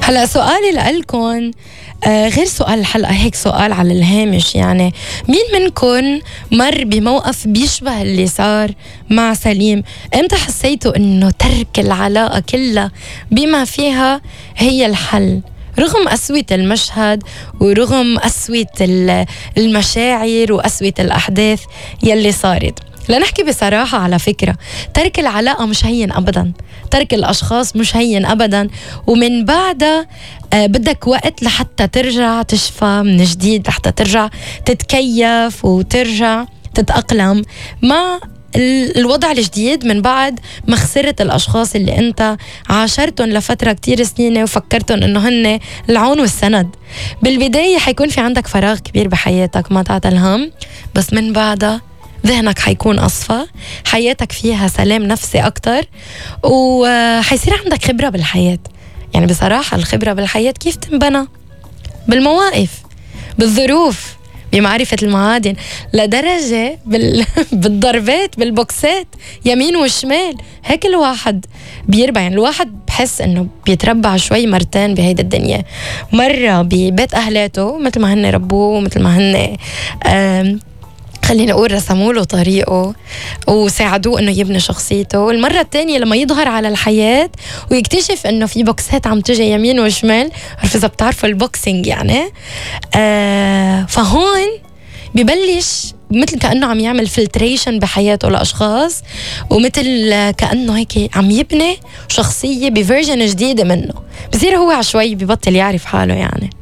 هلا سؤالي لألكن غير سؤال الحلقة، هيك سؤال على الهامش. يعني مين منكن مر بموقف بيشبه اللي صار مع سليم؟ امتى حسيتوا انه ترك العلاقة كلها بما فيها هي الحل، رغم قسوة المشهد ورغم قسوة المشاعر وقسوة الأحداث يلي صارت؟ لنحكي بصراحة، على فكرة ترك العلاقة مش هين أبدا، ترك الأشخاص مش هين أبدا، ومن بعدها بدك وقت لحتى ترجع تشفى من جديد، لحتى ترجع تتكيف وترجع تتأقلم مع الوضع الجديد من بعد ما خسرت الأشخاص اللي أنت عاشرتهم لفترة كتير سنين وفكرتهم أنه هن العون والسند. بالبداية حيكون في عندك فراغ كبير بحياتك، ما تعطى الهم، بس من بعدها ذهنك حيكون أصفى، حياتك فيها سلام نفسي أكتر، وحيصير عندك خبرة بالحياة. يعني بصراحة الخبرة بالحياة كيف تنبنى؟ بالمواقف، بالظروف، بمعرفة المعادن، لدرجة بالضربات، بالبوكسات يمين وشمال. هيك الواحد بيربع. يعني الواحد بحس انه بيتربع شوي مرتين بهيدا الدنيا، مرة ببيت أهلاته مثل ما هن ربوه، مثل ما هن خلينا نقول رسموا له طريقه وساعدوه انه يبني شخصيته. المرة الثانية لما يظهر على الحياة ويكتشف انه في بوكسات عم تجي يمين وشمال، عارف اذا بتعرفوا البوكسينج يعني، فهون ببلش مثل كأنه عم يعمل فلتريشن بحياته لأشخاص، ومثل كأنه هيك عم يبني شخصية بفيرجن جديدة منه. بصير هو عشوائي ببطل يعرف حاله يعني.